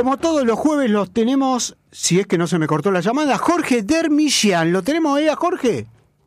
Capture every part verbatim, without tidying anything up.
como todos los jueves los tenemos, si es que no se me cortó la llamada, Jorge Dermillán. ¿Lo tenemos ahí a Jorge?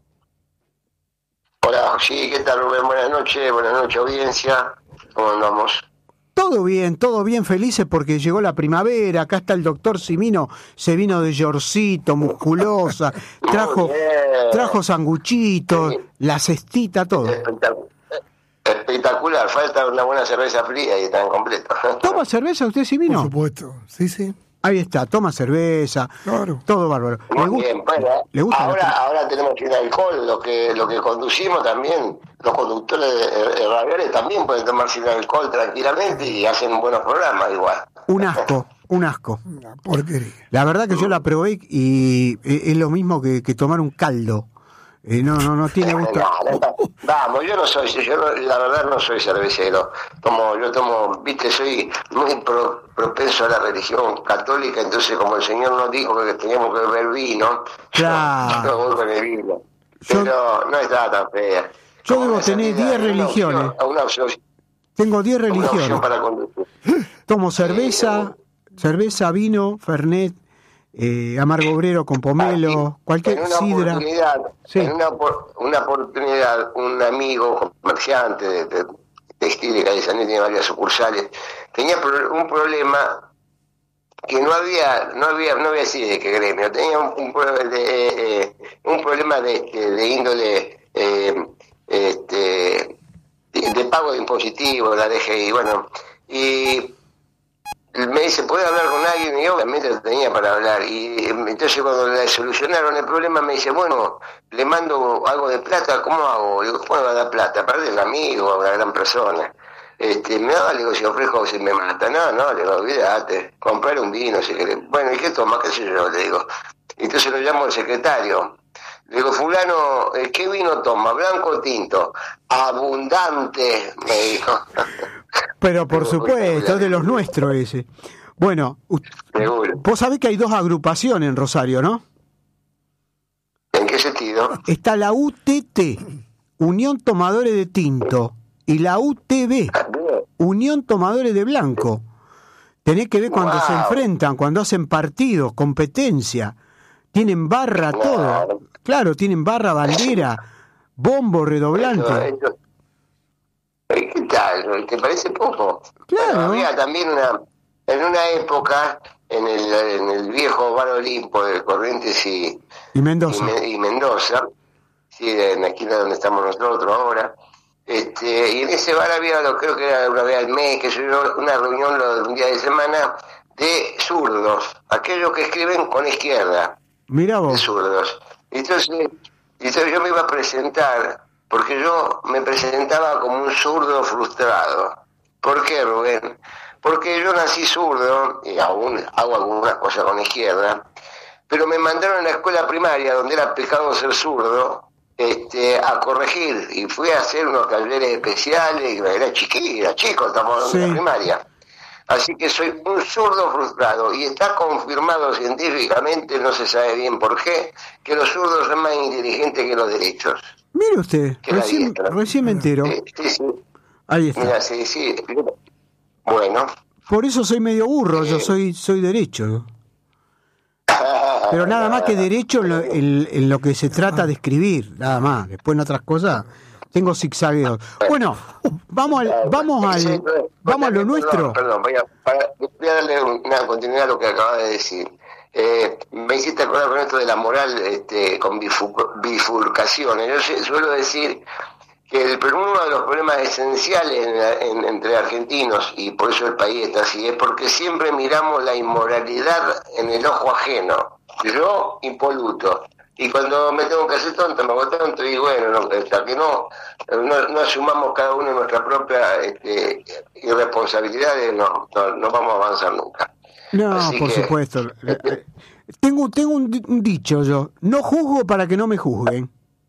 Hola, sí, ¿qué tal, Rubén? Buenas noches, buenas noches, audiencia. ¿Cómo andamos? Todo bien, todo bien, felices porque llegó la primavera. Acá está el doctor Simino, se vino de Yorcito, musculosa, trajo trajo sanguchitos, sí. La cestita, todo. Espectacular. Espectacular, falta una buena cerveza fría y están completos. ¿Toma cerveza usted, Simino? Por supuesto, sí, sí. Ahí está, toma cerveza, claro. Todo bárbaro. Muy gusta, bien, bueno, ¿le gusta ahora, la... ahora tenemos sin alcohol, lo que lo que conducimos también, los conductores de, de radiales también pueden tomar sin alcohol tranquilamente y hacen buenos programas igual. Un asco, un asco. Una porquería. La verdad que yo la probé y es lo mismo que, que tomar un caldo. Eh, no, no, no tiene gusto. No, no, vamos, yo no soy, yo no, la verdad no soy cervecero. Tomo, yo tomo, viste, soy muy pro, propenso a la religión católica, entonces como el Señor nos dijo que teníamos que beber vino, claro. yo, yo voy con el vino. Pero yo, no está tan fea. Yo como debo tener diez religiones. Opción, una opción, Tengo diez religiones. Para Tomo cerveza, sí, cerveza, vino, fernet. Eh, amargo obrero con pomelo, ah, cualquier en una sidra. Oportunidad, sí. En una, una oportunidad, un amigo comerciante de, de textiles que San tiene varias sucursales, tenía un problema que no había, no había, no había sido de qué gremio, tenía un, un, de, eh, un problema de, de, de índole eh, este, de, de pago de impositivo, la D G I, bueno, y me dice, ¿puede hablar con alguien? Y obviamente lo tenía para hablar. Y entonces cuando le solucionaron el problema me dice, bueno, le mando algo de plata, ¿cómo hago? Le digo, ¿cómo va a dar plata? Aparte es un amigo, una gran persona. Este, me da, le digo, si ofrezco, si me mata. No, no, le digo, olvídate, comprar un vino si querés. Bueno, ¿y qué toma? ¿Qué sé yo? Le digo. Entonces lo llamo al secretario. Le digo, fulano, ¿qué vino toma? ¿Blanco o tinto? Abundante, me dijo. Pero por supuesto, es de los nuestros ese. Bueno, seguro. Vos sabés que hay dos agrupaciones en Rosario, ¿no? ¿En qué sentido? Está la U T T, Unión Tomadores de Tinto, y la U T B, Unión Tomadores de Blanco. Tenés que ver cuando wow. se enfrentan, cuando hacen partidos, competencia. Tienen barra, claro. Todo. Claro, tienen barra, bandera, bombo, redoblante. Eso, eso. ¿Qué tal? ¿Te parece poco? Claro. Bueno, había también una, en una época, en el, en el viejo Bar Olimpo de Corrientes y, y Mendoza, y, y Mendoza, sí, en la esquina donde estamos nosotros ahora, este, y en ese bar había, lo creo que era una vez al mes, que yo una reunión un día de semana de zurdos, aquellos que escriben con izquierda. Mirá vos. De zurdos. Entonces, entonces yo me iba a presentar, porque yo me presentaba como un zurdo frustrado. ¿Por qué, Rubén? Porque yo nací zurdo, y aún hago algunas cosas con izquierda, pero me mandaron a la escuela primaria, donde era pecado ser zurdo, este, a corregir, y fui a hacer unos talleres especiales, y era chiquito, era chico, estamos hablando de la primaria. Así que soy un zurdo frustrado, y está confirmado científicamente, no se sabe bien por qué, que los zurdos son más inteligentes que los derechos. Mire usted, recién, recién me entero. Sí, sí, sí. Ahí está. Mira, sí, sí. Bueno. Por eso soy medio burro, eh. yo soy soy derecho. Pero nada más que derecho en lo, en, en lo que se trata de escribir, nada más. Después en otras cosas tengo zigzagueos. Bueno, vamos al, vamos al, vamos a lo nuestro. Perdón, voy a, para, voy a darle una continuidad a lo que acabas de decir. Eh, me hiciste acordar con esto de la moral, este, con bifurcaciones. Yo suelo decir que el, uno de los problemas esenciales en, en, entre argentinos, y por eso el país está así, es porque siempre miramos la inmoralidad en el ojo ajeno. Yo, impoluto. Y cuando me tengo que hacer tonto, me hago tonto, y bueno, no, hasta que no, no, no asumamos cada uno nuestra propia este, irresponsabilidades, no, no, no vamos a avanzar nunca. No, Así por que, supuesto. Este, tengo tengo un, un dicho yo, no juzgo para que no me juzguen.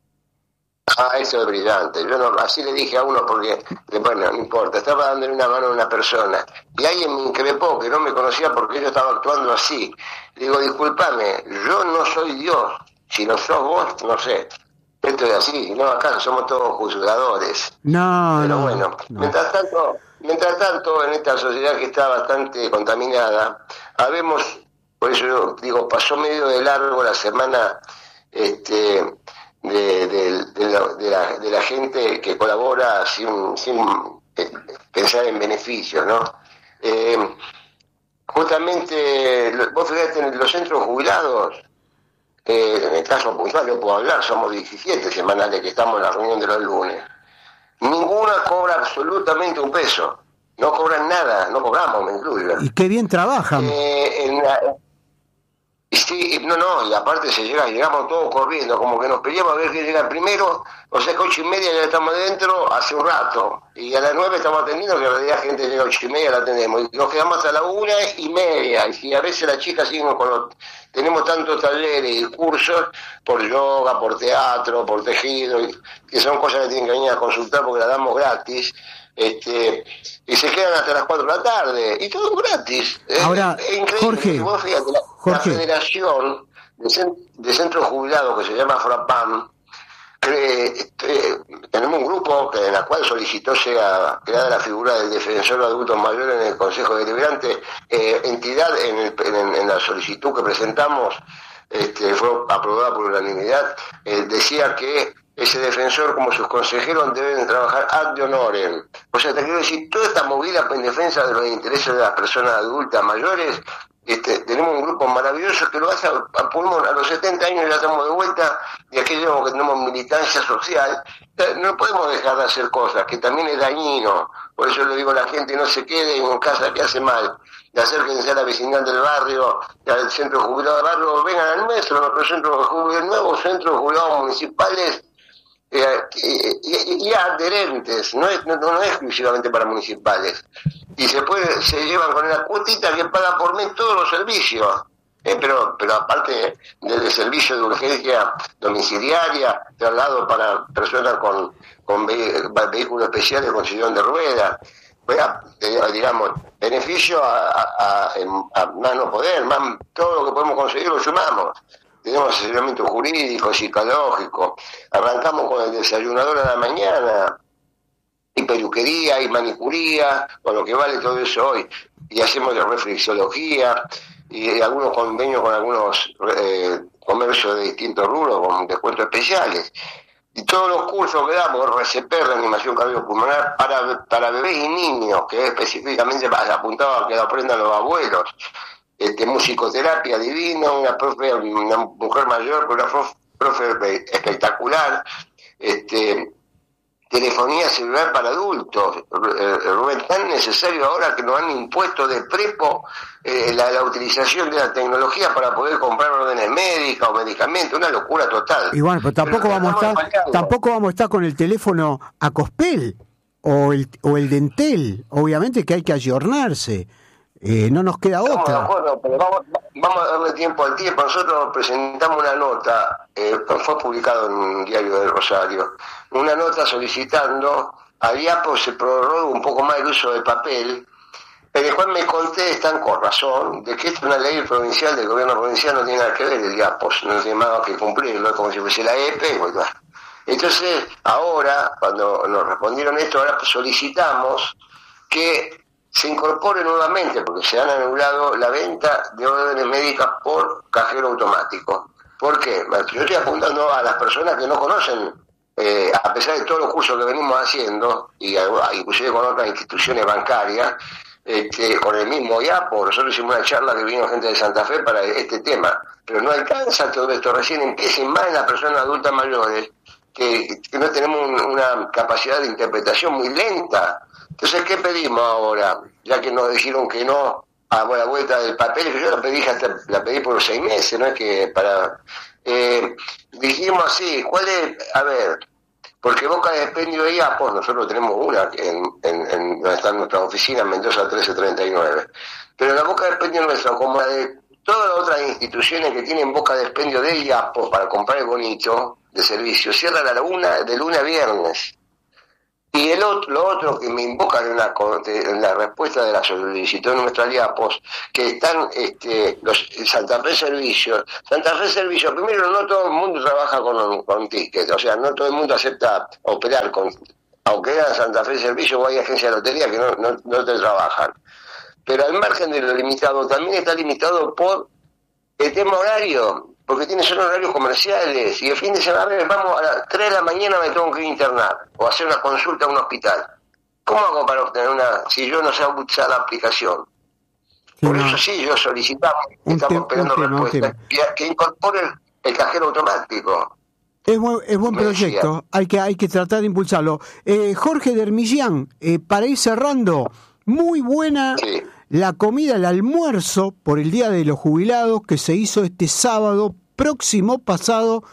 Ah, eso es brillante. Yo no, así le dije a uno porque, bueno, no importa, estaba dándole una mano a una persona y alguien me increpó que no me conocía porque yo estaba actuando así. Le digo, discúlpame, yo no soy Dios, si no sos vos, no sé. Esto es así, no, acá somos todos juzgadores. No, Pero no, bueno, no. mientras tanto, mientras tanto, en esta sociedad que está bastante contaminada, habemos, por eso yo digo, pasó medio de largo la semana este, de, de, de, la, de, la, de la gente que colabora sin, sin eh, pensar en beneficios, ¿no? Eh, justamente, vos fíjate, en los centros jubilados, eh, en el caso puntual yo puedo hablar, somos diecisiete semanales que estamos en la reunión de los lunes. Ninguna cobra absolutamente un peso. No cobran nada, no cobramos, me incluyo. Y qué bien trabajan. Eh, en la, sí, no, no, y aparte se llega, llegamos todos corriendo, como que nos peleamos a ver quién llega primero, o sea que ocho y media ya estamos dentro hace un rato, y a las nueve estamos atendiendo, que en realidad gente llega a ocho y media la atendemos, y nos quedamos hasta la una y media, y si a veces las chicas siguen con los, tenemos tantos talleres y cursos, por yoga, por teatro, por tejido, que son cosas que tienen que venir a consultar porque las damos gratis, este y se quedan hasta las cuatro de la tarde y todo gratis. Ahora, es, es increíble. Jorge, Vos fíjate, la, Jorge. la Federación de, cent, de Centros Jubilados, que se llama FRAPAM, eh, eh, tenemos un grupo que, en la cual solicitó sea creada la figura del defensor de adultos mayores en el Consejo Deliberante, eh, entidad en, el, en, en la solicitud que presentamos, este, fue aprobada por unanimidad, eh, decía que ese defensor, como sus consejeros, deben trabajar ad honorem. O sea, te quiero decir, toda esta movida en defensa de los intereses de las personas adultas mayores, este, tenemos un grupo maravilloso que lo hace a, a pulmón. A los setenta años ya estamos de vuelta, y aquellos que tenemos militancia social, no podemos dejar de hacer cosas, que también es dañino. Por eso le digo a la gente, no se quede en casa que hace mal. De acérquense a la vecindad del barrio, al centro jubilado del barrio, vengan al nuestro, a nuestro centro jubilado, nuevos centros jubilados municipales, Eh, y, y adherentes, no es, no, no es exclusivamente para municipales, y se puede se llevan con la cuotita que paga por mes todos los servicios, eh, pero pero aparte del servicio de urgencia domiciliaria, traslado para personas con con ve, vehículos especiales con sillón de ruedas, eh, digamos, beneficio a, a, a, a más no poder, más todo lo que podemos conseguir lo sumamos. Tenemos asesoramiento jurídico, psicológico, arrancamos con el desayunador a la mañana, y peluquería, y manicuría, con lo que vale todo eso hoy, y hacemos de reflexología, y algunos convenios con algunos eh, comercios de distintos rubros, con descuentos especiales, y todos los cursos que damos, R C P, reanimación cardiopulmonar, para, para bebés y niños, que es específicamente apuntado a que lo aprendan los abuelos. Este, musicoterapia divina, una profe, una mujer mayor, una profe, profe espectacular, este, telefonía celular para adultos, Rubén, tan necesario ahora que nos han impuesto de prepo eh, la, la utilización de la tecnología para poder comprar órdenes médicas o medicamentos, una locura total. Y bueno, pero tampoco pero vamos a estar, fallando. tampoco vamos a estar con el teléfono a Cospel o el o el Dentel, obviamente que hay que ayornarse. Eh, no nos queda otra. Estamos de acuerdo, pero vamos, vamos a darle tiempo al tiempo. Nosotros presentamos una nota, eh, fue publicado en un diario de Rosario, una nota solicitando al I A P O se prorrogue un poco más el uso de papel, en el cual me contestan con razón de que esta es una ley provincial del gobierno provincial, no tiene nada que ver el I A P O, no tiene más que cumplirlo, es como si fuese la E P E. Bueno. Entonces, ahora, cuando nos respondieron esto, ahora solicitamos que se incorpore nuevamente, porque se han anulado la venta de órdenes médicas por cajero automático. ¿Por qué? Yo estoy apuntando a las personas que no conocen, eh, a pesar de todos los cursos que venimos haciendo, y inclusive con otras instituciones bancarias, este, con el mismo I A P O, nosotros hicimos una charla que vino gente de Santa Fe para este tema, pero no alcanza todo esto, recién empieza más en las personas adultas mayores, que, que no tenemos un, una capacidad de interpretación muy lenta. Entonces, ¿qué pedimos ahora? Ya que nos dijeron que no a la vuelta del papel, yo la pedí hasta, la pedí por seis meses, no es que para... Eh, dijimos así, ¿cuál es? A ver, porque boca de expendio de I A P O, nosotros tenemos una en, en, en donde está nuestra oficina, en Mendoza trece treinta y nueve, pero la boca de expendio nuestra, como la de todas las otras instituciones que tienen boca de expendio de I A P O para comprar el bonito de servicio, cierran a la una, de lunes a viernes. Y el otro, lo otro que me invocan en la, en la respuesta de la solicitud de nuestra I A P O S, que están este, los Santa Fe Servicios. Santa Fe Servicios, primero, no todo el mundo trabaja con, con tickets, o sea, no todo el mundo acepta operar con aunque era Santa Fe Servicio o hay agencias de lotería que no, no, no te trabajan. Pero al margen de lo limitado, también está limitado por el tema horario, porque tiene solo horarios comerciales, y el fin de semana, vamos, a las tres de la mañana me tengo que internar, o hacer una consulta a un hospital. ¿Cómo hago para obtener una, si yo no sé usar la aplicación? Sí, por no. eso sí, yo solicitamos, un estamos te, esperando respuesta, que, que incorpore el, el cajero automático. Es buen, es buen proyecto, hay que, hay que tratar de impulsarlo. Eh, Jorge Dermillán, eh, para ir cerrando, muy buena sí. la comida, el almuerzo por el Día de los Jubilados que se hizo este sábado próximo pasado.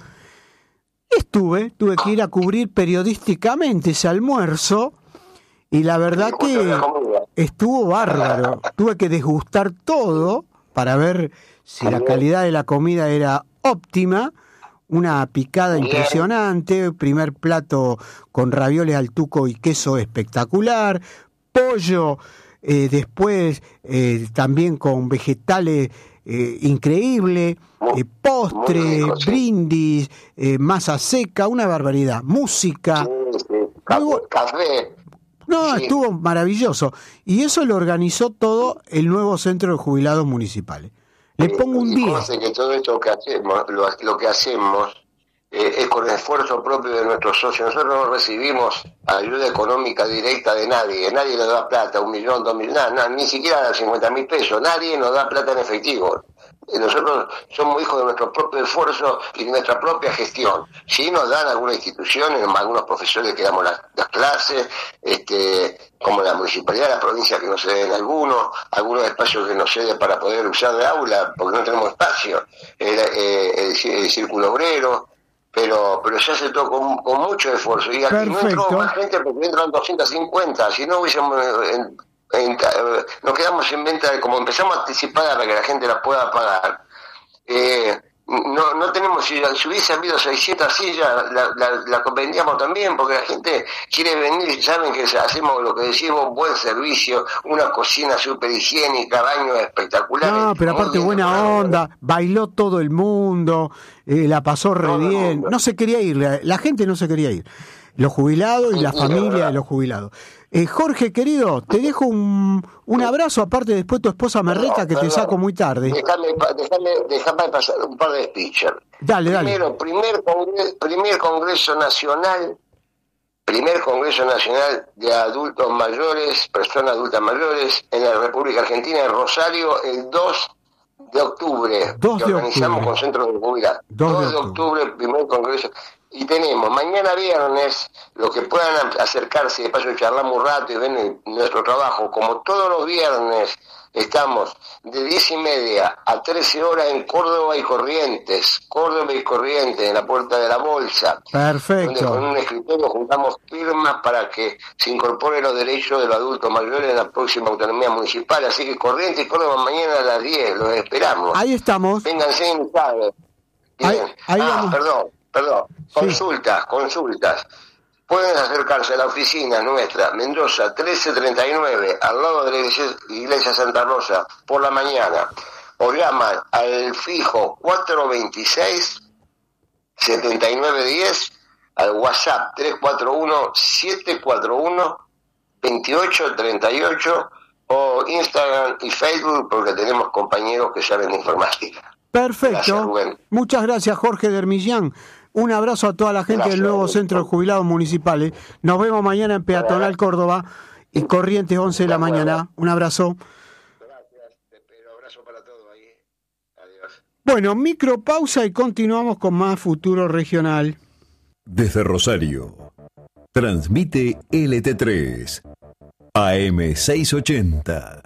Estuve, tuve que ir a cubrir periodísticamente ese almuerzo y la verdad que estuvo bárbaro. Tuve que desgustar todo para ver si la calidad de la comida era óptima. Una picada Bien. impresionante, primer plato con ravioles al tuco y queso espectacular, pollo, eh, después eh, también con vegetales eh, increíble, eh, postre, rico, sí. brindis, eh, masa seca, una barbaridad, música. Sí, sí. Café, café. No, sí. estuvo maravilloso. Y eso lo organizó todo el nuevo Centro de Jubilados Municipales. Le pongo un día. Que todo esto que hacemos, lo, lo que hacemos eh, es con el esfuerzo propio de nuestros socios. Nosotros no recibimos ayuda económica directa de nadie. Nadie nos da plata, un millón, dos millones, nada, nada, ni siquiera cincuenta mil pesos. Nadie nos da plata en efectivo. Nosotros somos hijos de nuestro propio esfuerzo y de nuestra propia gestión. Sí nos dan algunas instituciones, algunos profesores que damos las, las clases, este, como la municipalidad, la provincia que nos ceden algunos, algunos espacios que nos ceden para poder usar de aula, porque no tenemos espacio, el, el, el, el círculo obrero, pero pero se hace todo con, con mucho esfuerzo. Y aquí Perfecto. no entró más gente porque entran doscientos cincuenta, si no hubiésemos... En, En, nos quedamos en venta de como empezamos a anticipar para que la gente la pueda pagar. Eh, no no tenemos, si, si hubiese habido seiscientas sillas, la, la, la vendíamos también, porque la gente quiere venir, saben que hacemos lo que decimos, buen servicio, una cocina súper higiénica, baños espectaculares. No, pero aparte buena onda, bailó todo el mundo, eh, la pasó re todo bien, no se quería ir, la, la gente no se quería ir. Los jubilados y la familia de los jubilados. Eh, Jorge, querido, te dejo un, un abrazo, aparte después tu esposa me reta que te saco muy tarde. Déjame, déjame, déjame pasar un par de speeches. Dale, Primero, dale. Primer congreso, primer congreso nacional, primer congreso nacional de adultos mayores, personas adultas mayores, en la República Argentina, en Rosario, el dos de octubre, dos que de organizamos octubre. con Centro de Jubilados. dos de octubre, el primer congreso. Y tenemos mañana viernes, los que puedan acercarse, de paso charlamos un rato y ven nuestro trabajo, como todos los viernes estamos de diez y media a trece horas en Córdoba y Corrientes, Córdoba y Corrientes, en la Puerta de la Bolsa. Perfecto. Donde con un escritorio juntamos firmas para que se incorporen los derechos de los adultos mayores en la próxima autonomía municipal. Así que Corrientes y Córdoba mañana a las diez, los esperamos. Ahí estamos. Vénganse en tarde. Ahí, ahí ah, vamos. perdón. Perdón, Sí. consultas, consultas. Pueden acercarse a la oficina nuestra, Mendoza trece treinta y nueve, al lado de la iglesia, iglesia Santa Rosa, por la mañana. O llaman al fijo cuatro veintiséis, setenta y nueve diez, al WhatsApp tres cuatro uno, siete cuatro uno, veintiocho treinta y ocho, o Instagram y Facebook, porque tenemos compañeros que saben de informática. Perfecto. Gracias, Rubén. Muchas gracias, Jorge Dermillán. Un abrazo a toda la gente Gracias, del nuevo Rubén. Centro de Jubilados Municipales. Nos vemos mañana en Peatonal Córdoba y Corrientes once de la mañana. Un abrazo. Gracias, pero abrazo para todos ahí. Adiós. Bueno, micropausa y continuamos con más Futuro Regional. Desde Rosario, transmite L T tres, A M seiscientos ochenta.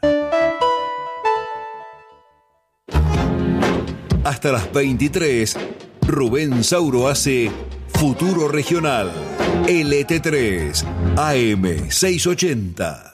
Hasta las veintitrés, Rubén Sauro hace Futuro Regional, L T tres, A M seiscientos ochenta.